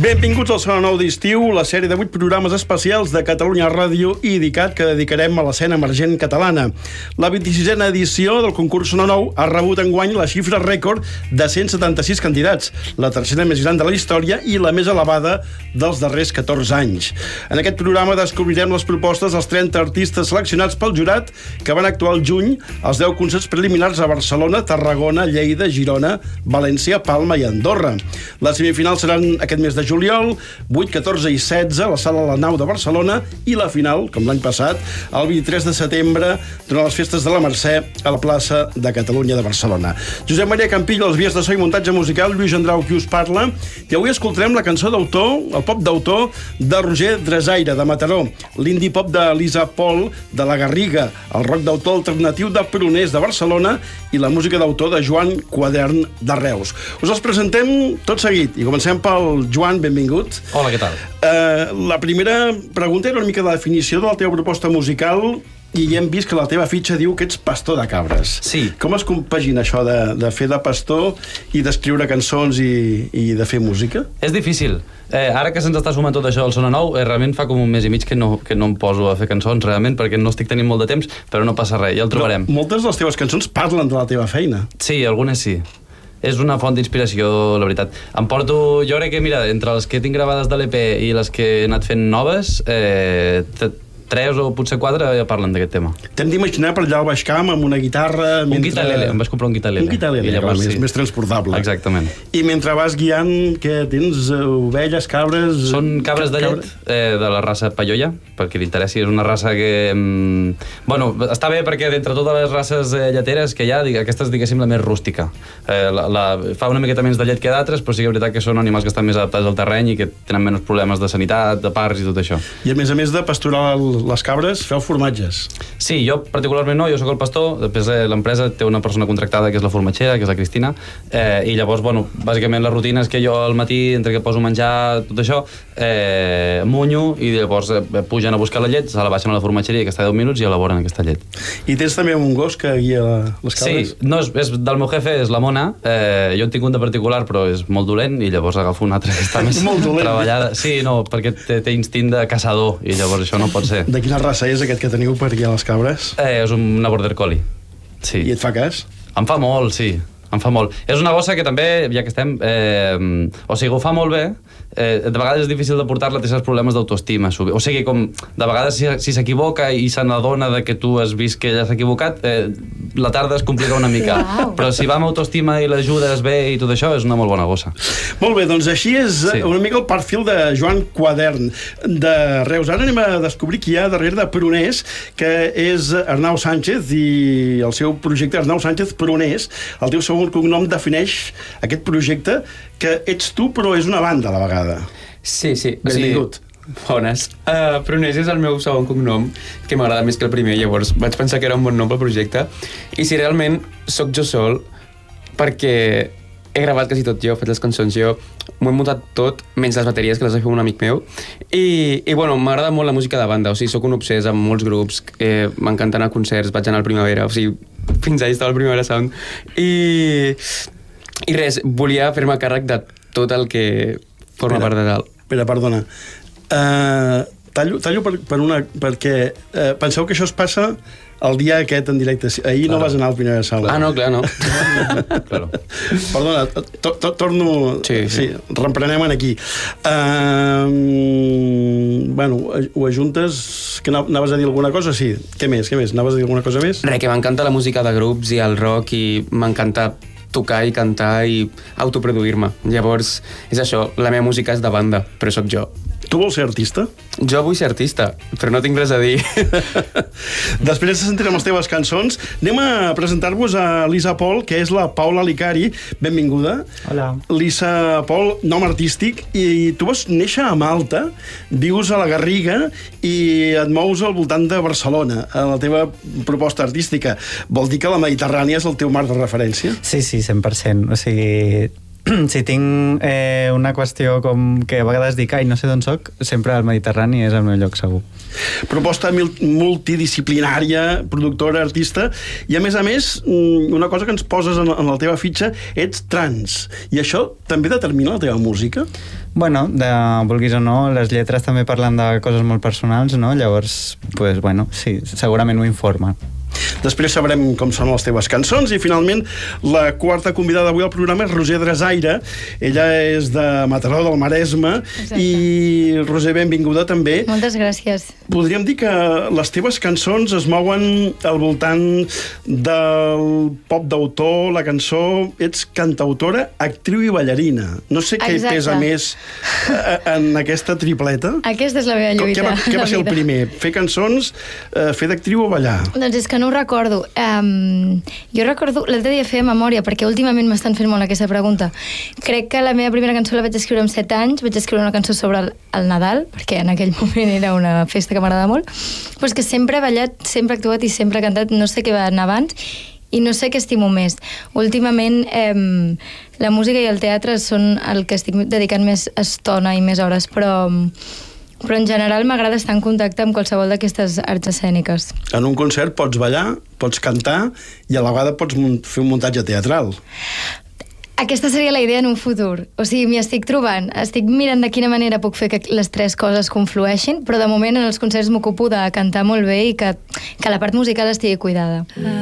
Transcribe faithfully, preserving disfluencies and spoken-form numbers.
Benvinguts al Sona Nou d'Estiu, la sèrie de vuit programes especials de Catalunya Ràdio i IDICAT que dedicarem a l'escena emergent catalana. La vint-i-sisena edició del concurs Sona Nou ha rebut enguany la xifra rècord de cent setanta-sis candidats, la tercera més gran de la història i la més elevada dels darrers catorze anys. En aquest programa descobrirem les propostes dels trenta artistes seleccionats pel jurat que van actuar al juny als deu concerts preliminars a Barcelona, Tarragona, Lleida, Girona, València, Palma i Andorra. Les semifinals seran aquest mes de juliol, vuit, catorze i setze, a la Sala La Nau de Barcelona, i la final, com l'any passat, el vint-i-tres de setembre, durant les festes de la Mercè, a la plaça de Catalunya de Barcelona. Josep Maria Campillo, als vies de so i muntatge musical, Lluís Andrau, qui us parla, i avui escoltarem la cançó d'autor, el pop d'autor, de Roger Dresaire, de Mataró, l'indie pop de Lisa Paul, de la Garriga, el rock d'autor alternatiu de Pruners, de Barcelona, i la música d'autor de Joan Quadern, de Reus. Us els presentem tot seguit, i comencem pel Joan. Benvingut. Hola, què tal? Uh, la primera pregunta era una mica de la definició de la teva proposta musical i ja hem vist que la teva fitxa diu que ets pastor de cabres. Sí. Com es compagina això de, de fer de pastor i d'escriure cançons i, i de fer música? És difícil. Eh, ara que se'ns està sumant tot això al Sona Nou, eh, realment fa com un mes i mig que no, que no em poso a fer cançons, realment, perquè no estic tenint molt de temps, però no passa res, ja el trobarem. No, moltes de les teves cançons parlen de la teva feina. Sí, algunes sí. És una font d'inspiració, la veritat. Em porto, jo crec que, mira, entre les que tinc gravades de l'E P i les que he anat fent noves, eh, tres o potser quatre ja parlen d'aquest tema. T'hem d'imaginar per allà al Baix Camp amb una guitarra... Un mentre... guitarlele, em vaig comprar un guitarlele. Un guitarlele, I llavors, clar, sí. és més transportable. Exactament. I mentre vas guiant, què tens? Ovelles, cabres... Són cabres de llet, eh, de la raça Pallolla, perquè l'interessi. És una raça que... Mm, bueno, està bé perquè d'entre totes les races eh, lleteres que hi ha, aquesta és, diguéssim, la més rústica. Eh, la, la, fa una miqueta menys de llet que d'altres, però sí que és veritat que són animals que estan més adaptats al terreny i que tenen menys problemes de sanitat, de parts i tot això. I a més a més de pasturar les cabres, feu formatges. Sí, jo particularment no, jo sóc el pastor, després eh, l'empresa té una persona contractada que és la formatgera, que és la Cristina, eh, i llavors, bueno, bàsicament la rutina és que jo al matí, entre que poso menjar, tot això, eh, munyo, i llavors eh, pugen a buscar la llet, se la baixen a la formatgeria, que està deu minuts, i elaboren aquesta llet. I tens també un gos que guia les cabres? Sí, no, és, és del meu jefe, és la Mona, eh, jo en tinc un de particular, però és molt dolent, i llavors agafo una altra que està més treballada. Sí, no, perquè té, té instint de caçador, i llavors això no pot ser. De quina raça és aquest que teniu per guiar les cabres? Eh, és una border collie. Sí. I et fa cas? Em fa molt, sí. Em fa molt. És una gossa que també, ja que estem... Eh, o sigui, ho fa molt bé. Eh, de vegades és difícil de portar-la, té certs problemes d'autoestima. O sigui, com de vegades si, si s'equivoca i se n'adona de que tu has vist que ella s'ha equivocat, eh, la tarda es complica una mica. Wow. Però si va amb autoestima i l'ajudes bé i tot això, és una molt bona gossa. Molt bé, doncs així és sí. Una mica el perfil de Joan Quadern de Reus. Ara anem a descobrir qui hi ha darrere de Pruners, que és Arnau Sánchez i el seu projecte Arnau Sánchez Pruners. El teu segon cognom defineix aquest projecte que ets tu, però és una banda a la vegada. Sí, sí. Benvingut. O sigui, bones. Uh, Pruners és el meu segon cognom, que m'agrada més que el primer, llavors vaig pensar que era un bon nom pel projecte. I si realment sóc jo sol, perquè he gravat quasi tot jo, he fet les cançons jo, m'ho he muntat tot, menys les bateries, que les he fet un amic meu. I, i bueno, m'agrada molt la música de banda, o sigui, sóc un obsès amb molts grups, eh, m'encanta anar a concerts, vaig anar al Primavera, o sigui, fins ahir estava al Primavera Sound. I, i res, volia fer-me càrrec de tot el que forma Espera, part de dalt. Espera, perdona. Uh, tallo tallo per, per una, perquè uh, penseu que això es passa el dia aquest en directe. Ahir claro. No vas anar al Primavera Sound. Ah, no, clar, no. Claro. Perdona, to, to, torno... Sí, sí. sí reprenem aquí. Uh, bueno, ho ajuntes... Que anaves a dir alguna cosa? Sí. Què més? Què més? Anaves a dir alguna cosa més? Res, que m'encanta la música de grups i el rock i m'encanta tocar i cantar i autoproduir-me. Llavors, és això, la meva música és de banda, però sóc jo. Tu vols ser artista? Jo vull ser artista, però no tinc res a dir. Després de sentir les teves cançons, anem a presentar-vos a Lisa Paul, que és la Paula Licari. Benvinguda. Hola. Lisa Paul, nom artístic, i tu vas néixer a Malta, vius a la Garriga i et mous al voltant de Barcelona, a la teva proposta artística. Vol dir que la Mediterrània és el teu marc de referència? Sí, sí, cent per cent. O sigui, si tinc eh, una qüestió com que a vegades dic ai, no sé d'on soc, sempre el Mediterrani és el meu lloc segur. Proposta multidisciplinària, productora, artista, i a més a més, una cosa que ens poses en, en la teva fitxa, ets trans, i això també determina la teva música? Bueno, de, vulguis o no, les lletres també parlen de coses molt personals, no? Llavors, pues, bueno, sí, segurament ho informa. Després sabrem com són les teves cançons i finalment la quarta convidada d'avui al programa és Roser Dresaire. Ella és de Mataró, del Maresme. Exacte. I Roser, benvinguda també. Moltes gràcies. Podríem dir que les teves cançons es mouen al voltant del pop d'autor, la cançó. Ets cantautora, actriu i ballarina. No sé què pesa més en aquesta tripleta. Aquesta és la meva lluita. Què va, què va ser el primer? Fer cançons, fer d'actriu o ballar? Doncs és que no ho recordo. Um, jo recordo, l'altre dia feia memòria, perquè últimament m'estan fent molt aquesta pregunta. Crec que la meva primera cançó la vaig escriure amb set anys, vaig escriure una cançó sobre el, el Nadal, perquè en aquell moment era una festa que m'agrada molt, però és que sempre he ballat, sempre he actuat i sempre he cantat, no sé què va anar abans, i no sé què estimo més. Últimament, eh, la música i el teatre són el que estic dedicant més estona i més hores, però... però en general m'agrada estar en contacte amb qualsevol d'aquestes arts escèniques. En un concert pots ballar, pots cantar i a la vegada pots fer un muntatge teatral. Aquesta seria la idea en un futur. O sigui, m'hi estic trobant. Estic mirant de quina manera puc fer que les tres coses conflueixin, però de moment en els concerts m'ocupo de cantar molt bé i que, que la part musical estigui cuidada.